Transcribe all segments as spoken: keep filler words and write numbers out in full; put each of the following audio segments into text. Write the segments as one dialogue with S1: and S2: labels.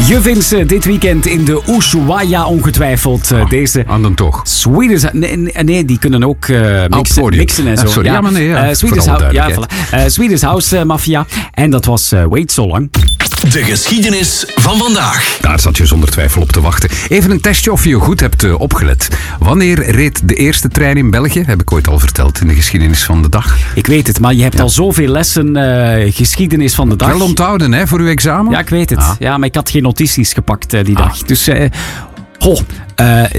S1: Je vindt ze dit weekend in de Ushuaia ongetwijfeld. Uh,
S2: ah,
S1: deze
S2: aan dan toch.
S1: Swedish... Nee, nee, die kunnen ook uh, mixen, mixen en zo.
S2: Uh, sorry, ja,
S1: ja,
S2: maar nee. Ja,
S1: uh, Swedish, Hou- ja, voilà. uh, Swedish House uh, Mafia. En dat was uh, Wait So Long.
S3: De geschiedenis van vandaag.
S2: Daar zat je zonder twijfel op te wachten. Even een testje of je goed hebt uh, opgelet. Wanneer reed de eerste trein in België? Heb ik ooit al verteld in de geschiedenis van de dag.
S1: Ik weet het, maar je hebt ja. al zoveel lessen uh, geschiedenis van de dag.
S2: Wel onthouden, hè, voor uw examen?
S1: Ja, ik weet het. Ah. Ja, maar ik had geen notities gepakt uh, die ah. dag. Dus... Uh, Goh, uh, uh,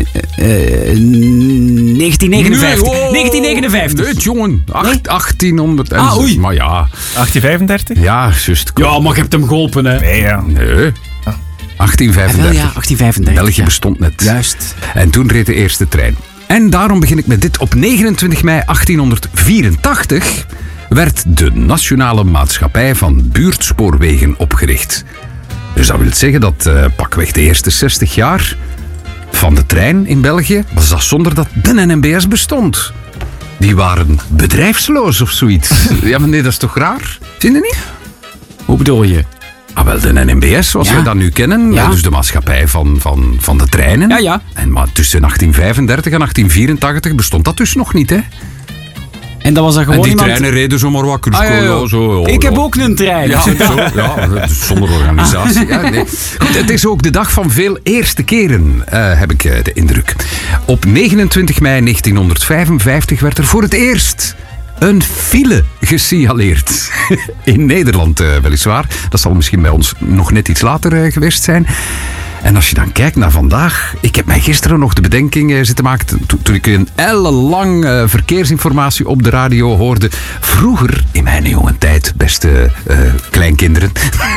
S1: negentien negenenvijftig.
S2: Nee, oh,
S1: negentien negenenvijftig.
S2: Nee, jongen. Acht,
S1: nee?
S2: achttienhonderd. En
S1: ah, oei.
S2: Maar ja.
S4: achttien vijfendertig?
S2: Ja, juist.
S1: Ja, maar je hebt hem geholpen, hè?
S4: Nee, ja.
S2: Nee. achttien vijfendertig.
S1: Ja, achttien vijfendertig.
S2: België
S1: ja.
S2: bestond net.
S1: Juist.
S2: En toen reed de eerste trein. En daarom begin ik met dit. Op negenentwintig mei achttienhonderdvierentachtig werd de Nationale Maatschappij van Buurtspoorwegen opgericht. Dus dat wil zeggen dat uh, pakweg de eerste zestig jaar van de trein in België was dat zonder dat de N M B S bestond. Die waren bedrijfsloos of zoiets. Ja, maar nee, dat is toch raar? Zie je niet?
S1: Hoe bedoel je?
S2: Ah, wel, de N M B S, zoals ja. we dat nu kennen. Ja. Dus de maatschappij van, van, van de treinen.
S1: Ja, ja.
S2: En, maar tussen achttien vijfendertig en achttien vierentachtig bestond dat dus nog niet, hè?
S1: En dat was dan gewoon
S2: en die
S1: iemand...
S2: treinen reden zomaar wat.
S1: Ah, ja, ja. Zo, oh,
S2: ik
S1: heb ook een trein.
S2: Ja, zo, ja zonder organisatie. Ja, nee. Goed, het is ook de dag van veel eerste keren, uh, heb ik uh, de indruk. Op negenentwintig mei negentienhonderdvijfenvijftig werd er voor het eerst een file gesignaleerd. In Nederland uh, weliswaar. Dat zal misschien bij ons nog net iets later uh, geweest zijn. En als je dan kijkt naar vandaag... Ik heb mij gisteren nog de bedenking uh, zitten maken... To, toen ik een ellenlang uh, verkeersinformatie op de radio hoorde. Vroeger, in mijn jonge tijd, beste uh, kleinkinderen...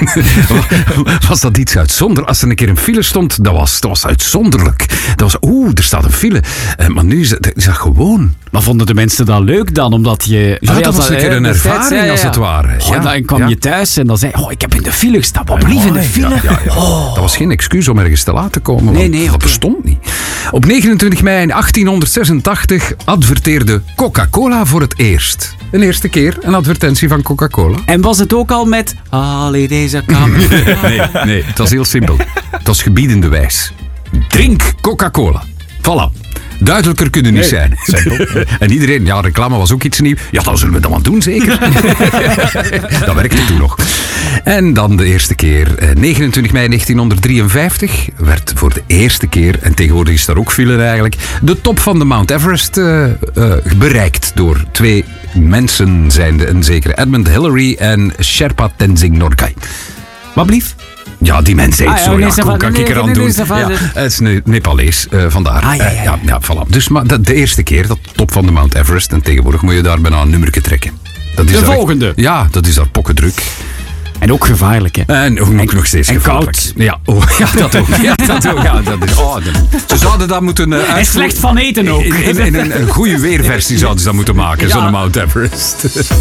S2: was dat iets uitzonderlijk. Als er een keer een file stond, dat was, dat was uitzonderlijk. Dat was, oeh, er staat een file. Uh, maar nu is dat, is dat gewoon...
S1: Maar vonden de mensen dat leuk dan? Omdat je...
S2: Ja, dat was een keer een ervaring, ja, ja, ja. als het ware.
S1: Oh, en dan kwam ja. je thuis en dan zei oh, ik heb in de file gestaan. Wat blief in de file?
S2: Ja, ja, ja. Oh. Dat was geen excuus om ergens te laten komen.
S1: Nee, nee.
S2: Dat
S1: okay.
S2: bestond niet. Op negenentwintig mei achttienhonderdzesentachtig adverteerde Coca-Cola voor het eerst. Een eerste keer een advertentie van Coca-Cola.
S1: En was het ook al met... Ali deze kamer?
S2: nee, nee, het was heel simpel. Het was gebiedende wijs. Drink Coca-Cola. Voilà. Duidelijker kunnen niet nee, zijn. En iedereen, ja, reclame was ook iets nieuws. Ja, dan zullen we dat maar doen, zeker. Dat werkte toen nog. En dan de eerste keer, negenentwintig mei negentienhonderddrieënvijftig, werd voor de eerste keer, en tegenwoordig is daar ook file eigenlijk, de top van de Mount Everest uh, uh, bereikt door twee mensen, zijnde een zekere Edmund Hillary en Sherpa Tenzing Norgay. Wat blief? Ja, die mens heet ah, ja, zo. Ja, kom, kan ik eraan doen. Ja, het is ne- Nepalees, uh, vandaar. Ah, ja, ja, ja. Uh, ja, ja, voilà. Dus maar de, de eerste keer, dat top van de Mount Everest. En tegenwoordig moet je daar bijna een nummertje trekken. Dat is
S1: de volgende?
S2: Echt, ja, dat is daar pokkendruk.
S1: En ook gevaarlijk, hè?
S2: En ook, ook nog steeds
S1: en
S2: gevaarlijk.
S1: Koud.
S2: Ja, oh, ja, dat ook. Ja, dat ook. Ja, dat is, oh, dat, ze zouden dat moeten... Uh,
S1: en slecht van eten ook.
S2: In, in, in een, een goede weerversie zouden ze dat moeten maken, ja. Zo'n Mount Everest.